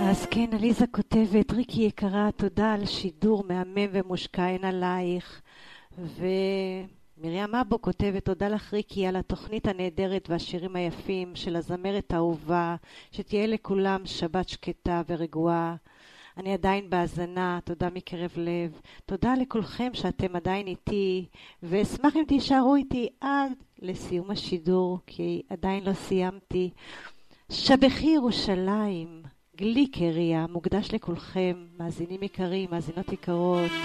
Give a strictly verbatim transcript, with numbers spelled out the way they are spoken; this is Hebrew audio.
אז כן, עליזה כותבת, ריקי יקרה, תודה על שידור מהמם ומושקע, אין עלייך. ומרים אבו כותבת, תודה לך ריקי על התוכנית הנהדרת והשירים היפים של הזמרת האהובה, שתהיה לכולם שבת שקטה ורגועה. אני עדיין בהזנה, תודה מקרב לב. תודה לכולכם שאתם עדיין איתי, ואשמח אם תישארו איתי עד לסיום השידור, כי עדיין לא סיימתי. שבחי ירושלים, גליק הריה, מוקדש לכולכם, מאזינים יקרים, מאזינות יקרות.